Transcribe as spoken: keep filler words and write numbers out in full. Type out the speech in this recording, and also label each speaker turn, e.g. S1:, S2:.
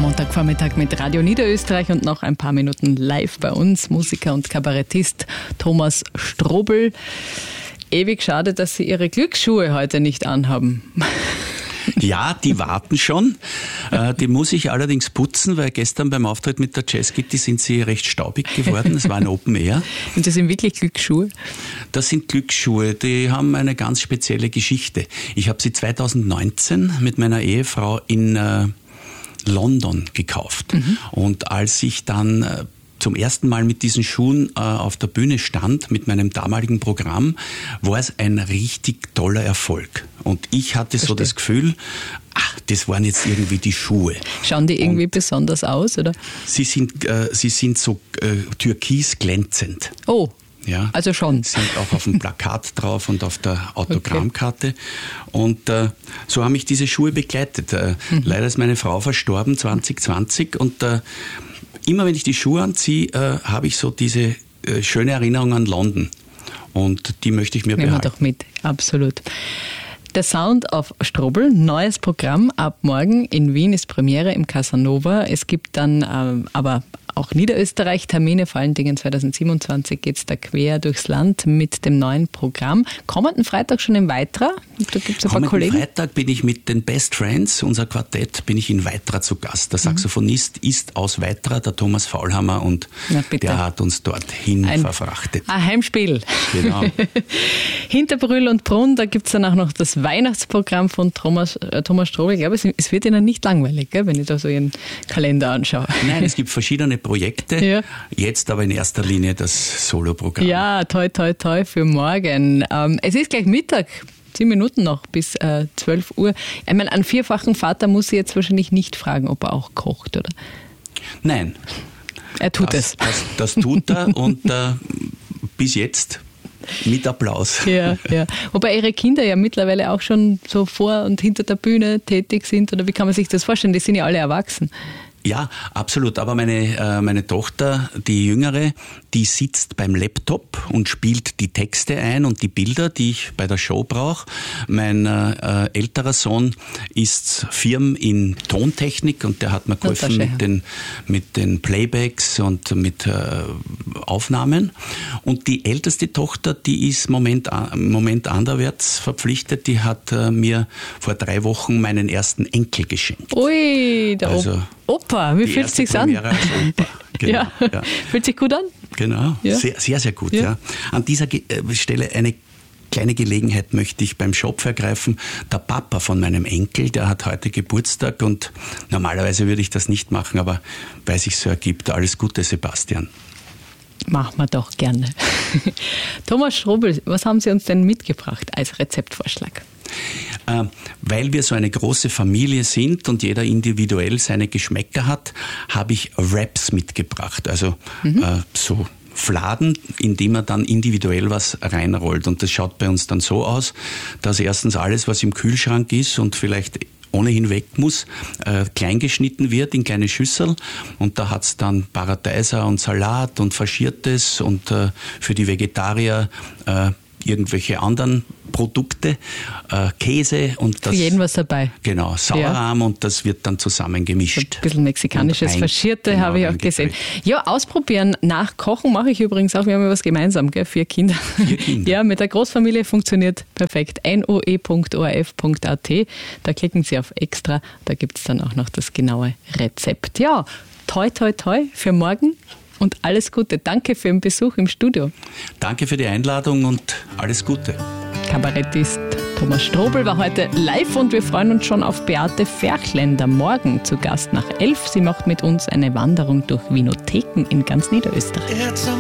S1: Montagvormittag mit Radio Niederösterreich und noch ein paar Minuten live bei uns. Musiker und Kabarettist Thomas Strobl. Ewig schade, dass Sie Ihre Glücksschuhe heute nicht anhaben.
S2: Ja, die warten schon. Äh, die muss ich allerdings putzen, weil gestern beim Auftritt mit der Jazz Kitty sind sie recht staubig geworden. Es war ein Open Air.
S1: Und das sind wirklich Glücksschuhe?
S2: Das sind Glücksschuhe, die haben eine ganz spezielle Geschichte. Ich habe sie zweitausendneunzehn mit meiner Ehefrau in äh, London gekauft. Mhm. Und als ich dann äh, zum ersten Mal mit diesen Schuhen äh, auf der Bühne stand, mit meinem damaligen Programm, war es ein richtig toller Erfolg. Und ich hatte Verstehe. so das Gefühl, ach, das waren jetzt irgendwie die Schuhe.
S1: Schauen die irgendwie Und besonders aus, oder?
S2: Sie sind, äh, sie sind so äh, türkis glänzend.
S1: Oh.
S2: Ja,
S1: also schon.
S2: Sind auch auf dem Plakat drauf und auf der Autogrammkarte. Okay. Und äh, so haben mich diese Schuhe begleitet. Äh, mhm. Leider ist meine Frau verstorben, zwanzig zwanzig. Und äh, immer wenn ich die Schuhe anziehe, äh, habe ich so diese äh, schöne Erinnerung an London. Und die möchte ich mir
S1: Nehmen
S2: behalten.
S1: Wir doch mit, absolut. Der Sound of Strobl, neues Programm ab morgen in Wien, ist Premiere im Casanova. Es gibt dann ähm, aber auch Niederösterreich Termine, vor allen Dingen zweitausendsiebenundzwanzig geht es da quer durchs Land mit dem neuen Programm. Kommenden Freitag schon in Weitra, da gibt es ein paar Kollegen.
S2: Kommenden Freitag bin ich mit den Best Friends, unser Quartett, bin ich in Weitra zu Gast. Der Saxophonist mhm. ist aus Weitra, der Thomas Faulhammer, und der hat uns dorthin ein, verfrachtet.
S1: Ein Heimspiel.
S2: Genau.
S1: Hinter Brühl und Brunn, da gibt es dann auch noch das Weihnachtsprogramm von Thomas, äh, Thomas Strobl. Ich glaube, es, es wird Ihnen nicht langweilig, gell, wenn ich da so Ihren Kalender anschaue.
S2: Nein, es gibt verschiedene Projekte, ja. Jetzt aber in erster Linie das Soloprogramm.
S1: Ja, toi, toi, toi für morgen. Ähm, es ist gleich Mittag, zehn Minuten noch bis äh, zwölf Uhr. Ich meine, einen vierfachen Vater muss ich jetzt wahrscheinlich nicht fragen, ob er auch kocht, oder?
S2: Nein.
S1: Er tut
S2: das,
S1: es.
S2: Das, das tut er und äh, bis jetzt mit Applaus.
S1: Ja, ja. Wobei Ihre Kinder ja mittlerweile auch schon so vor und hinter der Bühne tätig sind, oder wie kann man sich das vorstellen? Die sind ja alle erwachsen.
S2: Ja, absolut. Aber meine, äh, meine Tochter, die Jüngere, die sitzt beim Laptop und spielt die Texte ein und die Bilder, die ich bei der Show brauche. Mein äh, älterer Sohn ist Firm in Tontechnik und der hat mir geholfen mit den, mit den Playbacks und mit äh, Aufnahmen. Und die älteste Tochter, die ist Moment, Moment anderwärts verpflichtet, die hat äh, mir vor drei Wochen meinen ersten Enkel geschenkt.
S1: Ui, der
S2: also,
S1: Opa, wie fühlt es sich an?
S2: Als Opa. Genau,
S1: ja. Ja. Fühlt sich gut an?
S2: Genau, ja. sehr, sehr, sehr gut. Ja. Ja. An dieser Ge- Stelle eine kleine Gelegenheit möchte ich beim Shop ergreifen. Der Papa von meinem Enkel, der hat heute Geburtstag und normalerweise würde ich das nicht machen, aber weil es sich so ergibt, alles Gute, Sebastian.
S1: Machen wir doch gerne. Thomas Strobl, was haben Sie uns denn mitgebracht als Rezeptvorschlag?
S2: Äh, weil wir so eine große Familie sind und jeder individuell seine Geschmäcker hat, habe ich Wraps mitgebracht. Also mhm. äh, so Fladen, in die man dann individuell was reinrollt. Und das schaut bei uns dann so aus, dass erstens alles, was im Kühlschrank ist und vielleicht ohnehin weg muss, äh, klein geschnitten wird in kleine Schüssel, und da hat's dann Paradeiser und Salat und Faschiertes und äh, für die Vegetarier äh, irgendwelche anderen Produkte, äh, Käse und das.
S1: Für jeden was dabei.
S2: Genau, Sauerrahm, ja. Und das wird dann zusammengemischt.
S1: Ein bisschen mexikanisches Faschierte, genau, habe ich auch gesehen. Ja, ausprobieren. Nachkochen mache ich übrigens auch. Wir haben ja was gemeinsam, gell? Vier Kinder.
S2: Vier Kinder.
S1: Ja, mit der Großfamilie funktioniert perfekt. noe punkt o r f punkt a t. Da klicken Sie auf Extra. Da gibt es dann auch noch das genaue Rezept. Ja, toi, toi, toi für morgen. Und alles Gute. Danke für den Besuch im Studio.
S2: Danke für die Einladung und alles Gute.
S1: Kabarettist Thomas Strobl war heute live und wir freuen uns schon auf Beate Ferchländer morgen zu Gast nach elf. Sie macht mit uns eine Wanderung durch Winotheken in ganz Niederösterreich.